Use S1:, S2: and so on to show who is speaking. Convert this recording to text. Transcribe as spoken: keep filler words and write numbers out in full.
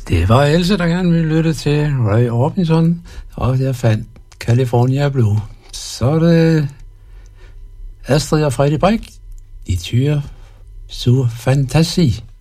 S1: Det var Else, der gerne ville lytte til Roy Orbison, og jeg fandt California Blue. Så er det Astrid og Freddy Brink, De Tyre Sur Fantasi.